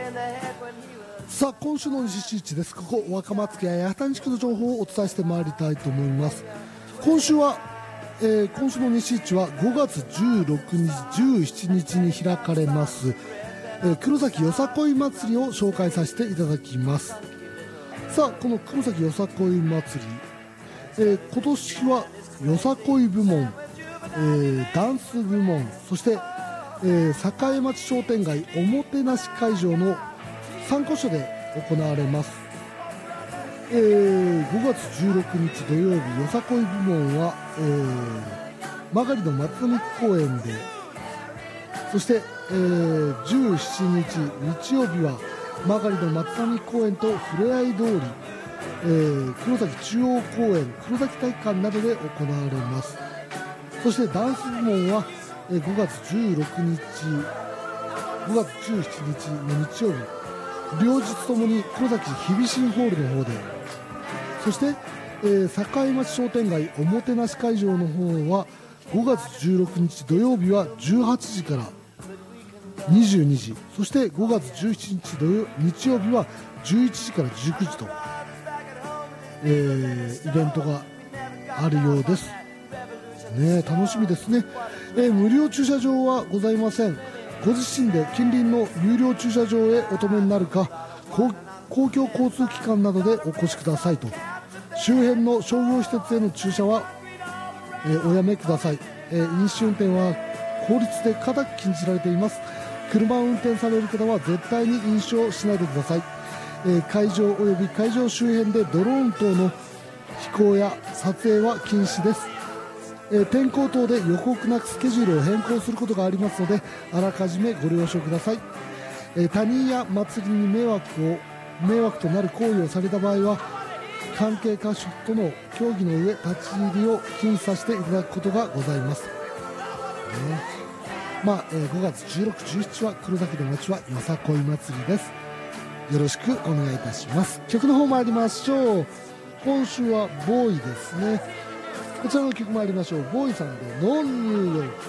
さあ今週の西市市です。ここ若松家八幡地区の情報をお伝えしてまいりたいと思います。今週の西市は5月16日17日に開かれます、黒崎よさこい祭りを紹介させていただきます。さあこの黒崎よさこい祭り、今年はよさこい部門、ダンス部門、そして栄町商店街おもてなし会場の3カ所で行われます。5月16日土曜日よさこい部門は、曲の松並公園で、そして、17日日曜日は曲の松並公園とふれあい通り、黒崎中央公園黒崎体育館などで行われます。そしてダンス部門は5月16日5月17日の日曜日両日ともに黒崎日比新ホールの方で、そして、栄町商店街おもてなし会場の方は5月16日土曜日は18時から22時、そして5月17日日曜日は11時から19時と、イベントがあるようですね。楽しみですね。無料駐車場はございません。ご自身で近隣の有料駐車場へお止めになるか公共交通機関などでお越しくださいと。周辺の商業施設への駐車は、おやめください。飲酒運転は法律で固く禁じられています。車を運転される方は絶対に飲酒をしないでください。会場および会場周辺でドローン等の飛行や撮影は禁止です。天候等で予告なくスケジュールを変更することがありますのであらかじめご了承ください。他人や祭りに迷惑となる行為をされた場合は関係箇所との協議の上立ち入りを禁止させていただくことがございます、5月16、17は黒崎の街はよさこい祭りです。よろしくお願いいたします。曲の方参りましょう。今週はボーイですね。こちらの曲参りましょう。ボーイさんでノンニューヨーク。